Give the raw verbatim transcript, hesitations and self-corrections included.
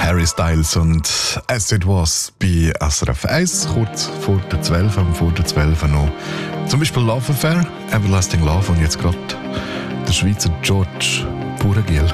Harry Styles und «As It Was» bei S R F eins, kurz vor der zwölf, vor der zwölf noch. Zum Beispiel «Love Affair», «Everlasting Love» und jetzt gerade der Schweizer George Buragiel.